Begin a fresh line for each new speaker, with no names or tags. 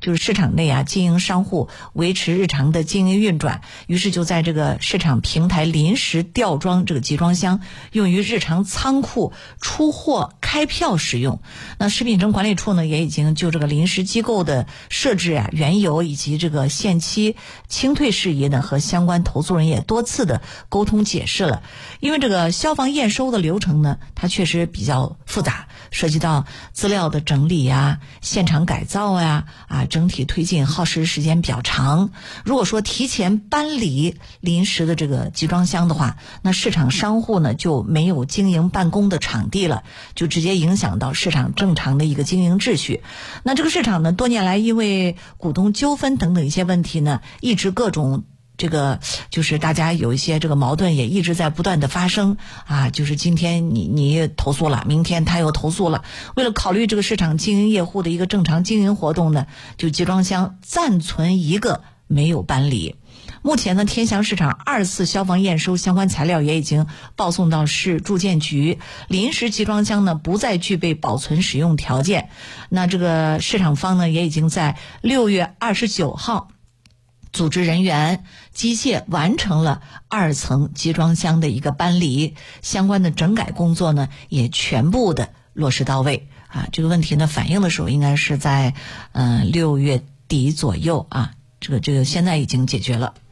就是市场内经营商户维持日常的经营运转，于是就在这个市场平台临时吊装这个集装箱，用于日常仓库出货开票使用。那食品城管理处呢，也已经就这个临时机构的设置缘由以及这个限期清退事宜呢，和相关投诉人也多次的沟通解释了。因为这个消防验收的流程呢，它确实比较复杂，涉及到资料的整理现场改造整体推进耗时时间比较长。如果说提前搬离临时的这个集装箱的话，那市场商户呢就没有经营办公的场地了，就直接影响到市场正常的一个经营秩序。那这个市场呢，多年来因为股东纠纷等等一些问题呢，一直各种就是大家有一些这个矛盾也一直在不断的发生就是今天你投诉了，明天他又投诉了。为了考虑这个市场经营业户的一个正常经营活动呢，就集装箱暂存一个没有搬离。目前呢，天祥市场2次消防验收相关材料也已经报送到市住建局，临时集装箱呢不再具备保存使用条件。那这个市场方呢也已经在6月29号组织人员机械完成了2层集装箱的一个搬离，相关的整改工作呢也全部的落实到位这个问题呢反映的时候应该是在6月底左右这个现在已经解决了。